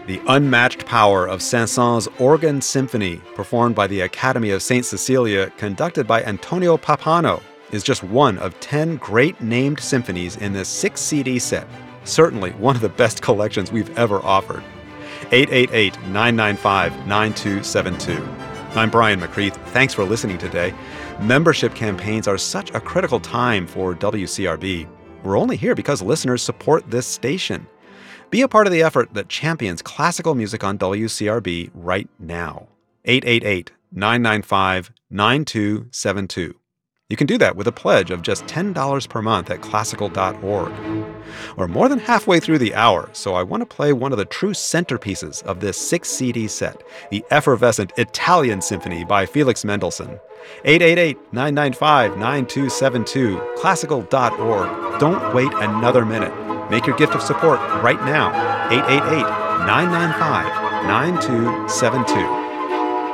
The unmatched power of Saint-Saëns' Organ Symphony, performed by the Academy of St. Cecilia, conducted by Antonio Pappano, is just one of 10 great named symphonies in this 6-CD set. Certainly one of the best collections we've ever offered. 888-995-9272. I'm Brian McCreath. Thanks for listening today. Membership campaigns are such a critical time for WCRB. We're only here because listeners support this station. Be a part of the effort that champions classical music on WCRB right now. 888-995-9272. You can do that with a pledge of just $10 per month at classical.org. We're more than halfway through the hour, so I want to play one of the true centerpieces of this 6-CD set, the effervescent Italian Symphony by Felix Mendelssohn. 888-995-9272, classical.org. Don't wait another minute. Make your gift of support right now. 888-995-9272.